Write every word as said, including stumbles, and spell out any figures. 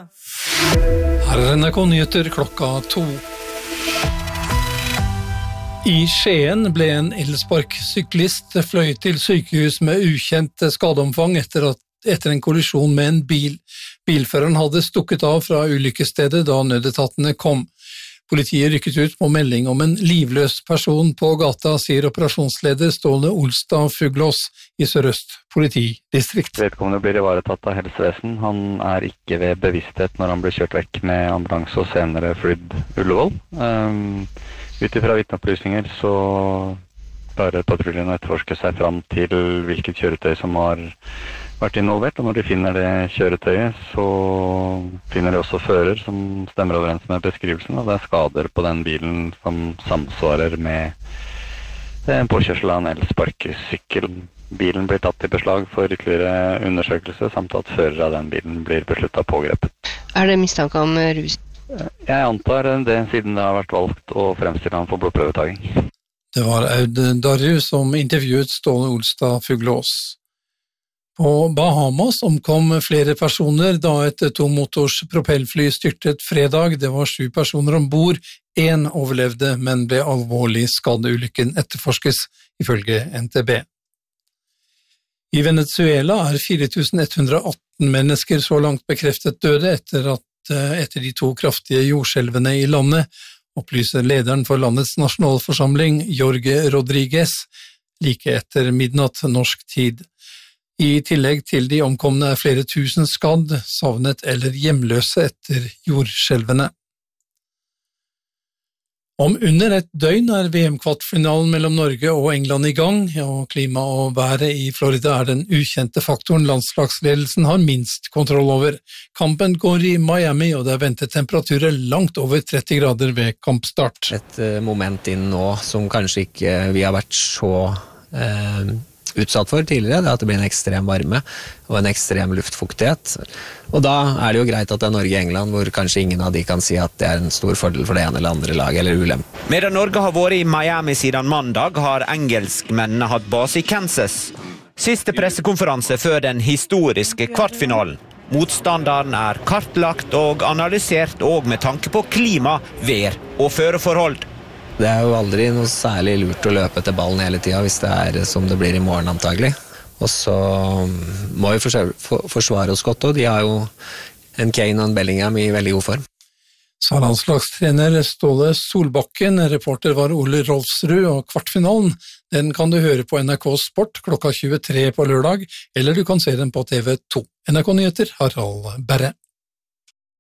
Her er N R K Nyheter klokka to. I Skien ble en elsparksyklist fløyet til sykehus med ukjent skadeomfang etter, at, etter en kollisjon med en bil. Bilføreren hadde stukket av fra ulykkesstedet da nødetatene kom. Politiet rykket ut på melding om en livløs person på gata, sier operasjonsleder Ståle Olstad Fuglås i Sør-Øst politidistrikt. Vedkommende blir ivaretatt av helsevesen. Han er ikke ved bevissthet når han ble kjørt vekk med ambulanse og senere flydd Ullevål. Um, ut ifra vitneopplysninger så klarer patruljen å etterforske seg fram til hvilket kjøretøy som har vært involvert, og når de finner det kjøretøyet, så finner de også fører som stemmer overens med beskrivelsen, og det er skader på den bilen som samsvarer med en påkjørsel av en elsparkesykkel. Bilen blir tatt i beslag for ytterligere undersøkelse, samt at fører av den bilen blir besluttet pågrepet. Er det mistanke om rus? Jeg antar det, siden det har vært valgt å fremstille han for blodprøvetaging. Det var Aud Darju som intervjuet Ståle Olstad Fuglås. På Bahamas omkom flere personer da et tomotors propellfly styrtet fredag. Det var sju personer ombord. En overlevde, men ble alvorlig skadd. Ulykken etterforskes ifølge N T B. I Venezuela er fire tusen ett hundre og atten mennesker så langt bekreftet døde etter, at, etter de to kraftige jordskjelvene i landet, opplyser lederen for landets nasjonalforsamling, Jorge Rodriguez, like etter midnatt norsk tid. I tillegg til de omkomne er flere tusen skadd, savnet eller hjemløse etter jordskjelvene. Om under et døgn er V M-kvartfinalen mellom Norge og England i gang, og klima og været i Florida er den ukjente faktoren landslagsledelsen har minst kontroll over. Kampen går i Miami, og det er ventet temperaturer langt over tretti grader ved kampstart. Et moment inn nå som kanskje ikke vi har vært så eh, utsatt for tidligere, det er at det blir en ekstrem varme og en ekstrem luftfuktighet. Og da er det jo greit at det er Norge og England, hvor kanskje ingen av de kan si at det er en stor fordel for det ene eller andre laget, eller ulempe. Medan Norge har vært i Miami siden mandag, har engelskmennene hatt base i Kansas. Siste pressekonferanse før den historiske kvartfinalen. Motstanderen er kartlagt og analysert, og med tanke på klima, vær og føreforhold. Det er jo aldri noe særlig lurt å løpe etter ballen hele tiden, hvis det er som det blir i morgen antagelig. Og så må vi forsvare oss godt, og de har jo en Kane og en Bellingham i veldig god form. Sa landslagstrener Ståle Solbakken, reporter var Ole Rolfsrud, og kvartfinalen, den kan du høre på N R K Sport klokka tjuetre på lørdag, eller du kan se den på T V to. N R K Nyheter, Harald Berre.